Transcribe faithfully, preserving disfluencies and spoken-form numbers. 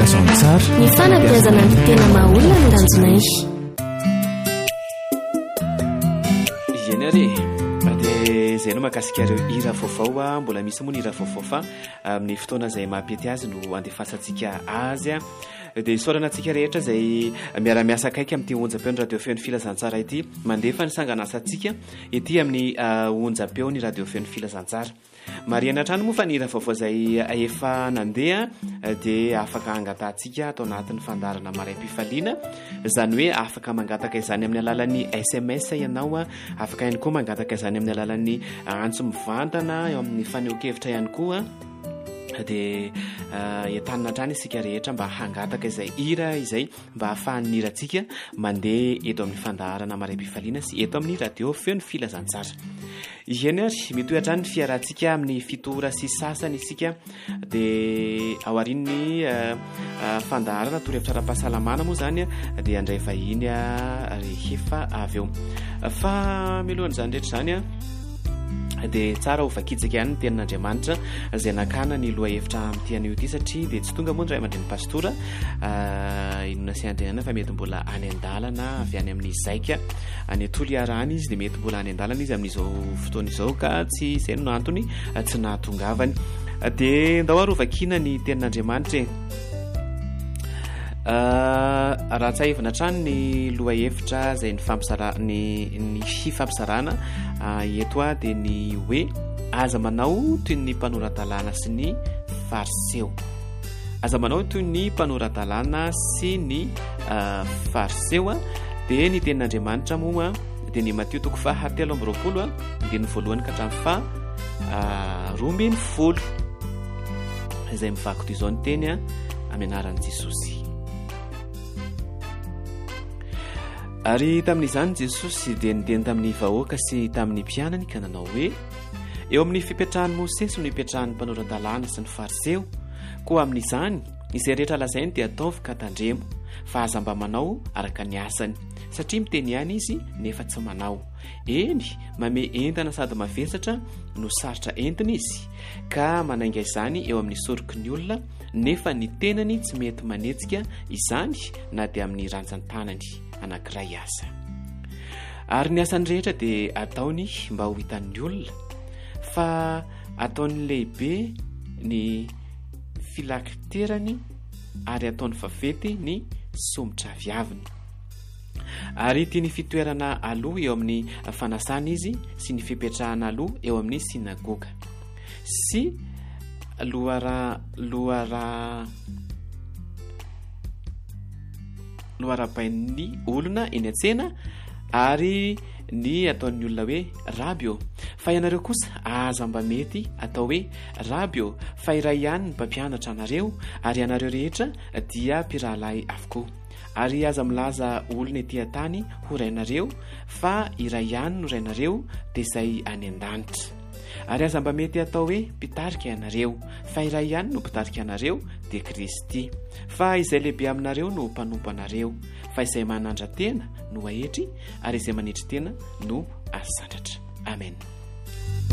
filazansara ny fanabeazana ny tena maolona ny ranjonay ieny ary dia izay no mahakasika ireo hira vaovao a mbola misy moa ny hira vaovao fa amin'ny fotoana izay mampety azy no andefasantsika azy a dia isaorana antsika rehetra izay miara-miasa akaiky amin'ity onjam-peo ny radio-feo ny filazantsara ity mandefa ny sangan'asantsika ity amin'ny onjam-peo ny radio-feo ny filazantsara mariana trano moa fa ny hira vaovao izay efa nandeha dia afaka angatantsika atao anatin'ny fandarana maray-pifaliana izany hoe afaka mangataka izany amin'ny alalan'ny S M S ianao a afaka ihany koa mangataka izany amin'ny alalan'ny antso mivantana eo amin'ny fanehoan-kevitra ihany koa dia entanina trany isika rehetra mba hangataka izay hira izay mba hahafahan'ny hirantsika mandeha eto amin'ny fandaharana maray-pifaliana sy eto amin'ny radio feo ny filazantsara ieny ary mitohatra ny fiarantsika amin'ny fitora sy sasany isika dia ao arin'ny fandaharana torohevitra ara-pahasalamana moa zany dia andray vahiny rehefa avy eo fa milohan' izany rehetra zany a dia tsara ho vakitsika ihany ny tenin'Andriamanitra izay nakana ny loha hevitra amin'ity anio ity satria dia tsy tonga moa ny ray aman-dreny pastora inona sy andrenana fa mety mbola any an-dalana avy any amin'ny zaika any Toliarany izy dia mety mbola any an-dalana izy amin'izao fotoana izao ka tsy izay no antony tsy nahatongavany dia ndao ary ho vakina ny tenin'Andriamanitra raha tsy haivana trano ny loha hevitra izay ny fampisara ny ny fifampisarana eto a dia ny hoe aza manao toy ny mpanoradalàna sy ny fariseo aza manao toy ny mpanoradalàna sy ny fariseo a dia ny tenin'Andriamanitra moa dia ny Mateo toko fahatelo amby roapolo a dia ny voalohany ka hatramin'ny fa roa ambin'ny folo izay mivaky toy izao ny teny a amin'ny anaran'i Jesosy. Ary tamin'izany Jesosy dia niteny tamin'ny vahoaka sy tamin'ny mpianany ka nanao hoe eo amin'ny fipetrahan'i Mosesy no ipetrahan'ny mpanoradalàna sy ny fariseo koa amin'izany izay rehetra lazainy dia ataovy ka tandremo fa aza mba manao araka ny asany satria miteny ihany izy nefa tsy manao eny mame entana sady mavesatra no sarotra entina izy ka manainga izany eo amin'ny soroky ny olona nefa ny tenany tsy mety manetsika izany na dia amin'ny rantsan-tanany anankiray asa ary ny asany rehetra dia ataony mba ho hitan'ny olona fa ataony lehibe ny filakiterany ary ataony fafety ny somotra viaviny ary tia ny fitoerana aloha eo amin'ny fanasana izy sy ny fipetrahana aloha eo amin'ny sinagoga sy lohara lohara lohara-bain'ny olona eny an-tsena ary ny ataon'ny olona hoe rabio fa ianareo kosa aza mba mety atao hoe rabio fa iray ihany ny mpampianatra anareo ary ianareo rehetra dia mpirahalahy avokoa ary aza milaza olona etỳ an-tany ho rainareo fa iray ihany no rainareo dia izay any an-danitra ary aza mba mety atao hoe mpitarika ianareo fa iray ihany no mpitarika anareo dia Kristy fa izay lehibe aminareo no mpanompo anareo fa izay manandra tena no ahetry ary izay manetry tena no asandratra amen.